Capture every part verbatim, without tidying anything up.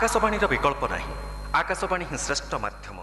आकाशवाणी विकल्प नहीं। आकाशवाणी ही श्रेष्ठ माध्यम।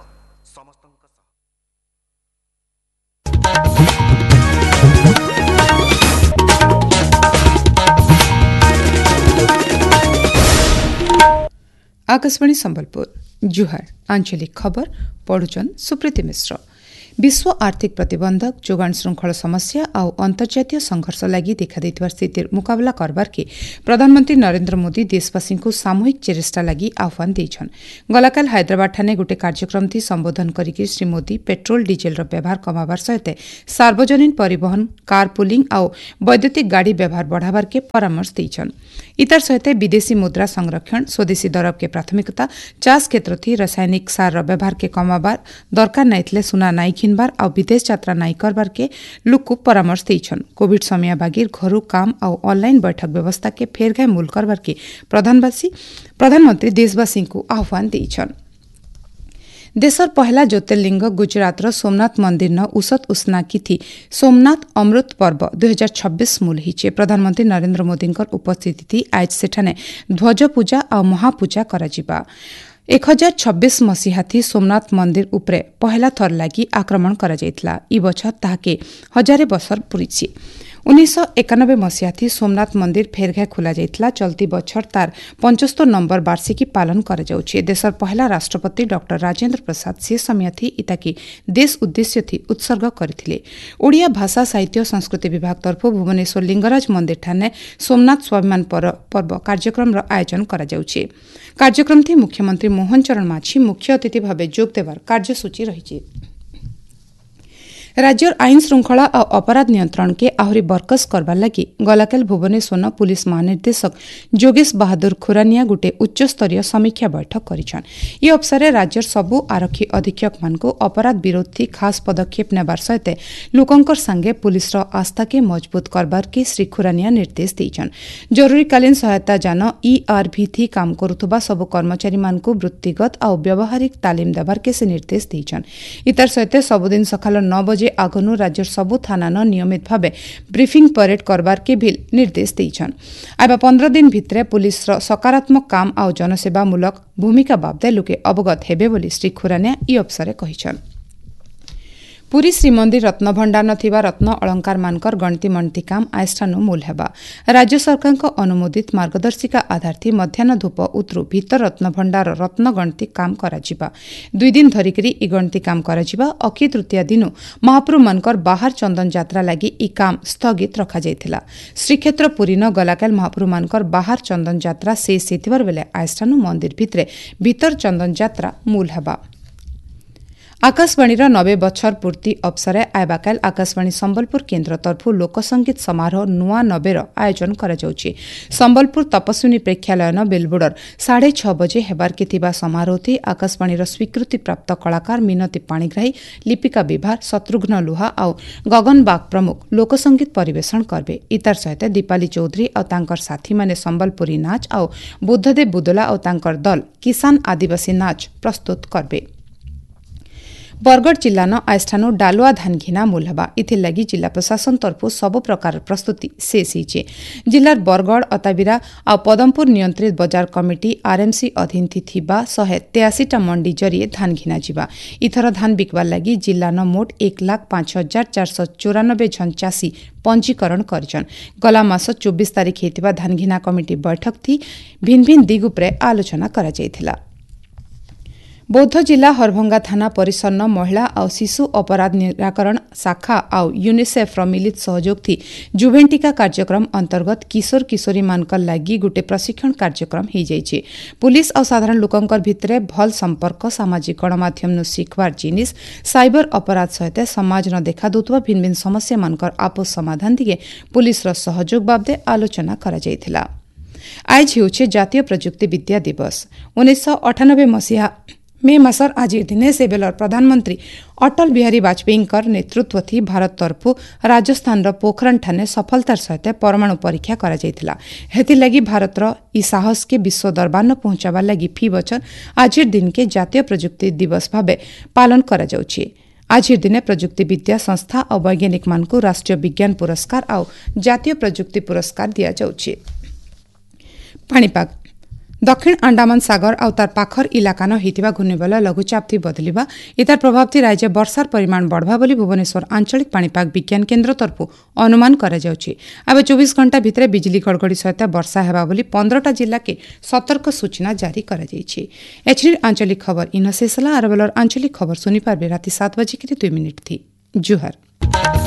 आकाशवाणी संबलपुर जुहार आंचलिक खबर पढ़ुचन सुप्रीति मिश्र। विश्व आर्थिक प्रतिबंधक जोगाण श्रृंखल समस्या और अंतर्जातीय संघर्ष लगी देखा स्थितिर मुकाबला करबार के प्रधानमंत्री नरेंद्र मोदी देशवासी को सामूहिक चेष्टा लगी आह्वान देछन। गलाकाल हैदराबाद ठाने गोटे कार्यक्रम थी संबोधन करिक श्री मोदी पेट्रोल डीजेल व्यवहार कमाबार सहित सार्वजनिक परिवहन कार पुलिंग और वैद्युतिक गाड़ी व्यवहार बढ़ाबार के परामर्श देछन। इतार सहित विदेशी मुद्रा संरक्षण स्वदेशी दरब के प्राथमिकता चाष क्षेत्र थी रासायनिक सार व्यवहार के कमाबार दरकार नाइतले सुना नाई बार और विदेश यात्रा नाई करबार के लोक को परामर्श देछन। कोविड समय बागिर घरू काम और ऑनलाइन बैठक व्यवस्था के फेरघाय मूल करबार के प्रधानवासी प्रधानमंत्री देशवासी को आह्वान देछन। देशर पहला ज्योतिर्लिंग गुजरात सोमनाथ मंदिर न उसत उस्नाकी थी सोमनाथ अमृत पर्व दुई हजार छब्बीस मूल हिचे। प्रधानमंत्री नरेंद्र मोदी उपस्थिति थी आज सेठाने ध्वज पूजा और महापूजा करा। एक हजार छब्बीस मसीहा थी सोमनाथ मंदिर उपरे पहला थर लगी आक्रमण करा जायतला। ई बछर ताहाके हजारे बसर पुरीछि। उन्नीस सौ एकानबे मसीहा थी सोमनाथ मंदिर फेरघाय खोला जायतला। चलती बछर तार पंचस्तर नंबर वार्षिकी पालन करा जाउछि। देशर पहला राष्ट्रपति डॉक्टर राजेंद्र प्रसाद से समय थी इताकी देश उद्देश्य थी उत्सर्ग करथिले। ओडिया भाषा साहित्य संस्कृति विभाग तरफ भुवनेश्वर लिंगराज मंदिर ठाने सोमनाथ स्वाभिमान पर्व कार्यक्रम र आयोजन करा जाउछि। कार्यक्रम थी मुख्यमंत्री मोहन चरण माझी मुख्य अतिथि भाव जोग देवार कार्यसूची रही। राज्यर आईन श्रृंखला और अपराध नियंत्रण के आहरी बरकस करबार लगी गलाकाल भुवनेश्वर पुलिस महानिर्देशक जोगेश बहादुर खुरानिया गोटे उच्चस्तरीय समीक्षा बैठक करिछन। ई अवसर राज्यर सबु आरक्षी अधीक्षक मानकु अपराध विरोधी खास पदक्षेप नेबार सहित लोकंकर संगे पुलिस रो आस्था के मजबूत करबार के श्री खुरानिया निर्देश देछन। जरूरीकालीन सहायता जान ईआरभी थी काम करुथबा सबु कर्मचारी मानकु वृत्तिगत और व्यावहारिक तालीम देबार के से निर्देश देछन। इतार सहित सबुदिन सकाल नौ बजे आगनु राज्य सबु थाना न नियमित भावे ब्रीफिंग परेड करबार के भी निर्देश देछन। आबा पंद्रह दिन भितरे पुलिस रो सकारात्मक काम और जनसेवामूलक भूमिका बाबदे लोके अवगत हेबे बोली श्री खुरानिया ई अवसरे कहिछन। पुरी श्रीमंदिर रत्न भंडार नथिबा रत्न अलंकार मानकर गणती मणती काम आयष्ठानु मूल हेबा। राज्य सरकार को अनुमोदित मार्गदर्शिका आधार थी मध्याह्न धूप उतरु भीतर रत्न भंडार रत्न गणती काम कराजिबा। दुई दिन धरिकरी ई गणती काम कराजिबा। अक्षय तृतीया दिनु महाप्रभु मानकर बाहर चंदन यात्रा लगी ई काम स्थगित रखा जायथिला। श्रीक्षेत्र पुरी न गलाकाल महाप्रभु मानकर बाहर चंदन यात्रा शेष हेतिबार बेले आयष्ठानु मंदिर भितरे भीतर चंदन यात्रा मूल हेबा। आकाशवाणी नबे बछर पूर्ति अवसरे आयबाकाल आकाशवाणी संबलपुर केन्द्र तरफु लोकसंगीत समारोह नुआ नबेर आयोजन करा जाउछि। संबलपुर तपस्विनी प्रेक्षालय न बेलबुडर साढ़े छ बजे हेबार के थिबा समारोह थी आकाशवाणी स्वीकृति प्राप्त कलाकार मिनती पाणिग्राही लिपिका विभार शत्रुघ्न लुहा और गगन बाग प्रमुख लोकसंगीत परिवेषण करबे। इतार सहित दीपाली चौधरी और तांकर साथी माने संबलपुरी नाच और बुद्धदेव बुदला और तांकर दल किसान आदिवासी नाच प्रस्तुत करबे। बरगढ़ जिला न आयष्ठानु डालुआ धान घिना मूल हेबा। इथिर लगी जिला प्रशासन तरफु सब प्रकार प्रस्तुति शेष हिचे। जिलार बरगढ़ अताबिरा और पदमपुर नियंत्रित बजार कमिटी आरएमसी अधीन थिबा शहे तेयासीटा मंडी जरिए धान घिना जिबा। इथर धान बिकबार लगी जिला न मोट एक लाख पांच हजार चार सौ चौरानबे जन चाषी पंजीकरण करछन। गला मास चौबीस तारीख हेतिबा धान घिना कमिटी बैठक थी भिन्न भिन्न दिग उपरे आलोचना करा जायथिला। बौद्ध जिला हरभंगा थाना परिसर न महिला और शिशु अपराध निराकरण शाखा और यूनिसेफ मिलित सहयोग थी जुभेंटिका कार्यक्रम अंतर्गत किशोर किशोरी मानकर लगी गोटे प्रशिक्षण कार्यक्रम हो जाइए। पुलिस और साधारण लोकंकर भितरे भल संपर्क सामाजिक गणमाध्यम नु शिखबार जिनिस साइबर अपराध सहित समाज न देखा दूतवा भिन्न भिन्न समस्या मानकर आपस समाधान दिए पुलिस रो सहयोग बाबदे आलोचना करा जायथिला। आज हेउछे जातीय प्रजुक्ति विद्या दिवस। उन्नीस सौ अठानबे मसीहा मे मासर आज दिने से बेलर प्रधानमंत्री अटल बिहारी वाजपेयी नेतृत्व थी भारत तरफु राजस्थान पोखरण ठाने सफलतार सहित परमाणु परीक्षा करा जायथिला। हेति लगी भारत ई साहस के विश्व दरबार न पहुंचाबार लगी फी बचन आज दिन के जातीय प्रजुक्ति दिवस भावे पालन करा जाउछि। आज दिन प्रजुक्ति विद्या संस्था और वैज्ञानिक मान को राष्ट्रीय विज्ञान पुरस्कार और जातीय प्रजुक्ति पुरस्कार दिया जाउछि। पाणीपाग दक्षिण अंडमान सागर आउ तार पाखर इलाकान होइतिबा घूर्णिबलय लघुचाप थी बदलिबा इतार प्रभाव थी राज्य वर्षार परिमाण बढ़वा बोली भुवनेश्वर आंचलिक पाणीपाग विज्ञान केन्द्र तरफु अनुमान करा जाउछि। आबे चौबीस घंटा भितरे बिजली गड़गड़ी सहित वर्षा हेबा बोली पंद्रह जिला के सतर्क सूचना जारी करा जाइछि। एचडी आंचलिक खबर इन शेषला आरबेलर आंचलिक खबर सुनि पारबे राति सात बजे के दुई मिनिट थी। जुहार।